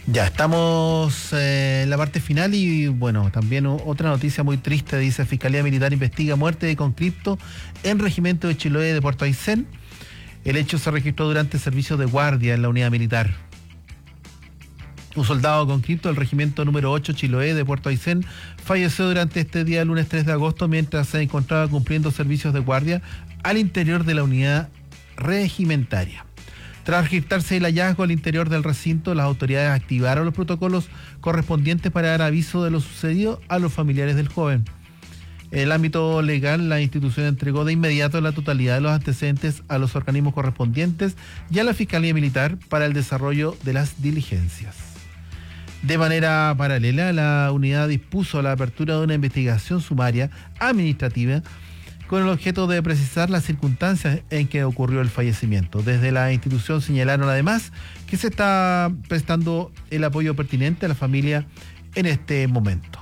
Ya estamos en la parte final y bueno, también otra noticia muy triste, dice Fiscalía Militar investiga muerte de conscripto en regimiento de Chiloé de Puerto Aysén. El hecho se registró durante servicio de guardia en la unidad militar. Un soldado conscripto del regimiento número 8 Chiloé de Puerto Aysén falleció durante este día, lunes 3 de agosto, mientras se encontraba cumpliendo servicios de guardia al interior de la unidad regimentaria. Tras registrarse el hallazgo al interior del recinto, las autoridades activaron los protocolos correspondientes para dar aviso de lo sucedido a los familiares del joven. En el ámbito legal, la institución entregó de inmediato la totalidad de los antecedentes a los organismos correspondientes y a la Fiscalía Militar para el desarrollo de las diligencias. De manera paralela, la unidad dispuso la apertura de una investigación sumaria administrativa con el objeto de precisar las circunstancias en que ocurrió el fallecimiento. Desde la institución señalaron además que se está prestando el apoyo pertinente a la familia en este momento.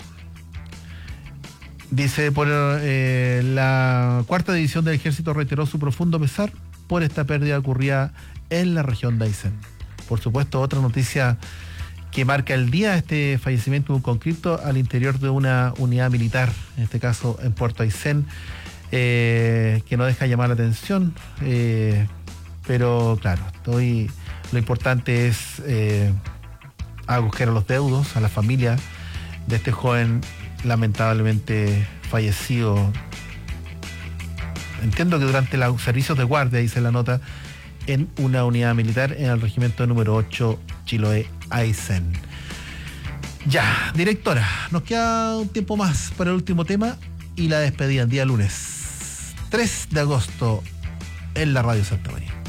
Dice, por la cuarta división del Ejército reiteró su profundo pesar por esta pérdida ocurrida en la región de Aysén. Por supuesto, otra noticia que marca el día, este fallecimiento de un conscripto al interior de una unidad militar, en este caso en Puerto Aysén, que no deja llamar la atención, pero claro, lo importante es acoger a los deudos, a la familia de este joven lamentablemente fallecido. Entiendo que durante los servicios de guardia, dice la nota, en una unidad militar en el regimiento número 8 Chiloé Aysén. Ya, directora, nos queda un tiempo más para el último tema y la despedida el día lunes 3 de agosto en la Radio Santa María.